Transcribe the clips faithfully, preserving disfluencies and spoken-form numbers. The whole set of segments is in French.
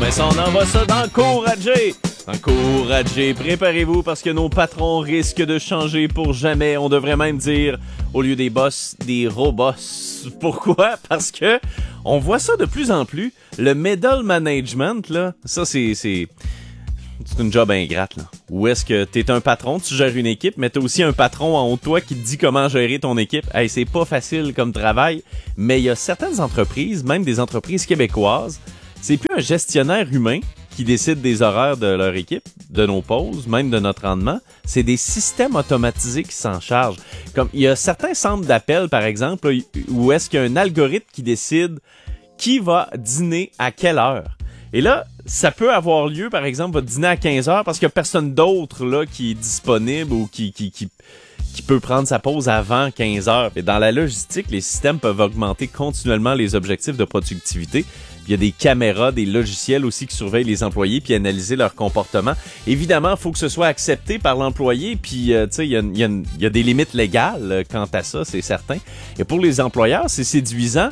mais ça, on envoie ça d'encourager. Encourager, préparez-vous parce que nos patrons risquent de changer pour jamais. On devrait même dire, au lieu des boss, des robots. Pourquoi? Parce que on voit ça de plus en plus. Le middle management, là, ça, c'est... c'est... C'est une job ingrate, là. Où est-ce que t'es un patron, tu gères une équipe, mais t'as aussi un patron en haut de toi qui te dit comment gérer ton équipe. Hey, c'est pas facile comme travail, mais il y a certaines entreprises, même des entreprises québécoises, c'est plus un gestionnaire humain qui décide des horaires de leur équipe, de nos pauses, même de notre rendement. C'est des systèmes automatisés qui s'en chargent. Comme il y a certains centres d'appel, par exemple, où est-ce qu'il y a un algorithme qui décide qui va dîner à quelle heure. Et là, ça peut avoir lieu, par exemple, votre dîner à quinze heures parce qu'il n'y a personne d'autre là qui est disponible ou qui, qui, qui, qui peut prendre sa pause avant quinze heures. Et dans la logistique, les systèmes peuvent augmenter continuellement les objectifs de productivité. Puis il y a des caméras, des logiciels aussi qui surveillent les employés puis analyser leur comportement. Évidemment, il faut que ce soit accepté par l'employé. Puis, euh, tu sais, il y a, y, a y a des limites légales euh, quant à ça, c'est certain. Et pour les employeurs, c'est séduisant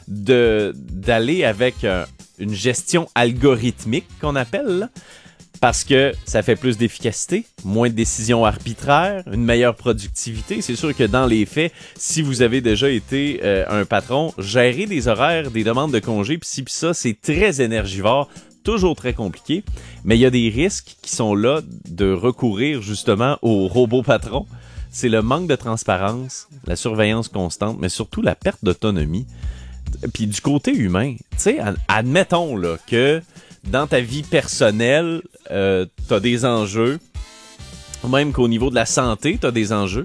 de d'aller avec euh, une gestion algorithmique qu'on appelle, là, parce que ça fait plus d'efficacité, moins de décisions arbitraires, une meilleure productivité. C'est sûr que dans les faits, si vous avez déjà été euh, un patron, gérer des horaires, des demandes de congés, pis ci pis ça, c'est très énergivore, toujours très compliqué, mais il y a des risques qui sont là de recourir justement aux robots patrons. C'est le manque de transparence, la surveillance constante, mais surtout la perte d'autonomie. Puis du côté humain, tu sais, admettons là que dans ta vie personnelle, euh, t'as des enjeux, même qu'au niveau de la santé, t'as des enjeux.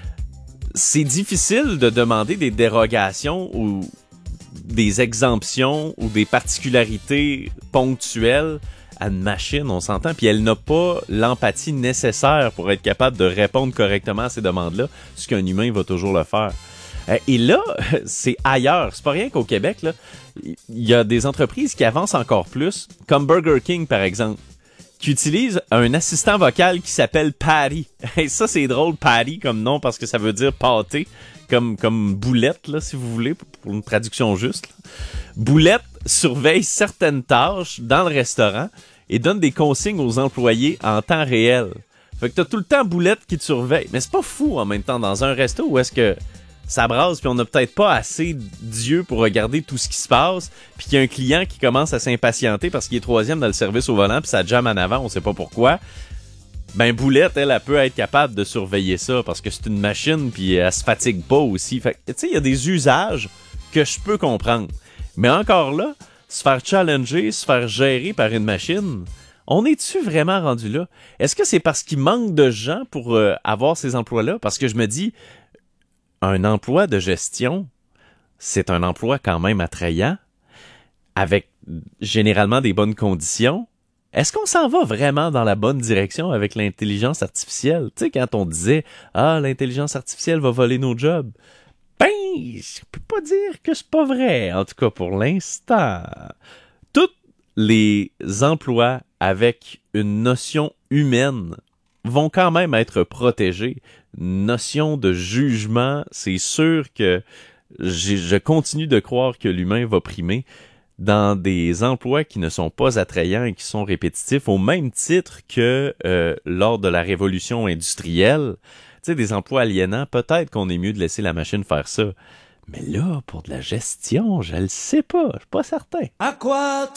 C'est difficile de demander des dérogations ou des exemptions ou des particularités ponctuelles à une machine, on s'entend, puis elle n'a pas l'empathie nécessaire pour être capable de répondre correctement à ces demandes-là, ce qu'un humain va toujours le faire. Et là, c'est ailleurs. C'est pas rien qu'au Québec, là. Il y a des entreprises qui avancent encore plus, comme Burger King, par exemple, qui utilise un assistant vocal qui s'appelle Patty. Et ça, c'est drôle, Patty, comme nom, parce que ça veut dire pâté, comme, comme boulette, là, si vous voulez, pour une traduction juste. Là. Boulette surveille certaines tâches dans le restaurant et donne des consignes aux employés en temps réel. Fait que t'as tout le temps Boulette qui te surveille. Mais c'est pas fou, en même temps, dans un resto où est-ce que ça brasse, puis on n'a peut-être pas assez d'yeux pour regarder tout ce qui se passe, puis qu'il y a un client qui commence à s'impatienter parce qu'il est troisième dans le service au volant, puis ça jamme en avant, on sait pas pourquoi. Ben Boulette, elle, elle peut être capable de surveiller ça, parce que c'est une machine, puis elle se fatigue pas aussi. Fait que, tu sais, il y a des usages que je peux comprendre. Mais encore là, se faire challenger, se faire gérer par une machine, on est-tu vraiment rendu là? Est-ce que c'est parce qu'il manque de gens pour euh, avoir ces emplois-là? Parce que je me dis, un emploi de gestion, c'est un emploi quand même attrayant, avec généralement des bonnes conditions. Est-ce qu'on s'en va vraiment dans la bonne direction avec l'intelligence artificielle? Tu sais, quand on disait « Ah, l'intelligence artificielle va voler nos jobs », ben, je peux pas dire que c'est pas vrai, en tout cas pour l'instant. Tous les emplois avec une notion humaine vont quand même être protégés. Notion de jugement, c'est sûr que je continue de croire que l'humain va primer dans des emplois qui ne sont pas attrayants et qui sont répétitifs, au même titre que euh, lors de la révolution industrielle. Tu sais, des emplois aliénants, peut-être qu'on est mieux de laisser la machine faire ça. Mais là, pour de la gestion, je le sais pas, je suis pas certain. À quoi